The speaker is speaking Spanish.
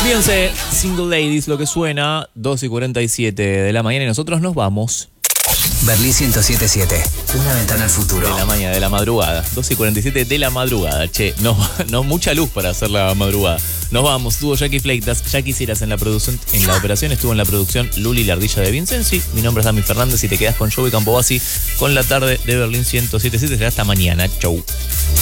Beyoncé, Single Ladies, lo que suena, 2:47 de la mañana y nosotros nos vamos. Berlín 107.7, una ventana al futuro. De la mañana, de la madrugada, 2:47 de la madrugada. Che, no mucha luz para hacer la madrugada. Nos vamos, estuvo Jackie Fleitas, ya quisieras en la producción, en la operación, estuvo en la producción Luli la ardilla de Vincenzi. Mi nombre es Dami Fernández y te quedas con Joey Campobasi con la tarde de Berlín 107.7. Será hasta mañana. Chau.